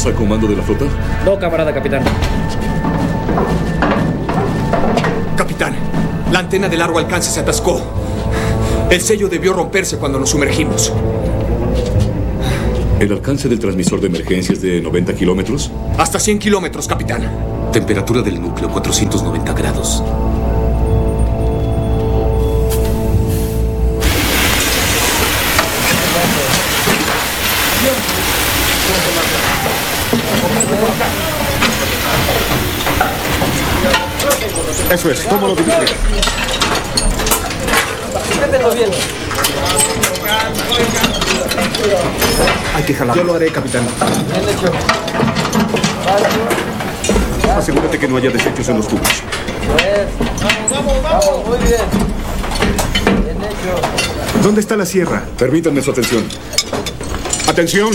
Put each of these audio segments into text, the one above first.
¿Estamos al comando de la flota? No, camarada capitán. Capitán, la antena de largo alcance se atascó. El sello debió romperse cuando nos sumergimos. ¿El alcance del transmisor de emergencia es de 90 kilómetros? Hasta 100 kilómetros, capitán. Temperatura del núcleo, 490 grados. Eso es, tómalo de mi. Bien. Hay que jalar. Yo lo haré, capitán. Bien hecho. Asegúrate que no haya desechos en los tubos. Vamos, muy bien. Bien hecho. ¿Dónde está la sierra? Permítanme su atención. ¡Atención!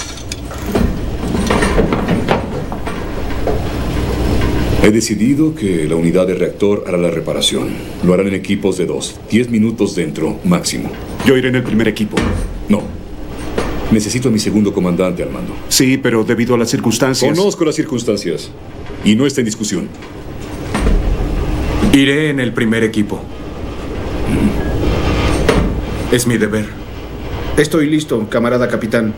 He decidido que la unidad de reactor hará la reparación. Lo harán en equipos de 2. 10 minutos dentro, máximo. Yo iré en el primer equipo. No. Necesito a mi segundo comandante al mando. Sí, pero debido a las circunstancias... Conozco las circunstancias. Y no está en discusión. Iré en el primer equipo. Es mi deber. Estoy listo, camarada capitán.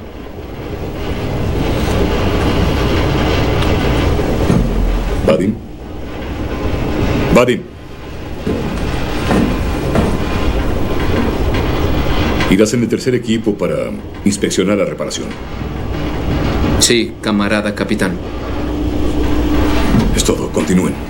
Vadim. Vadim. Irás en el tercer equipo para inspeccionar la reparación. Sí, camarada capitán. Es todo. Continúen.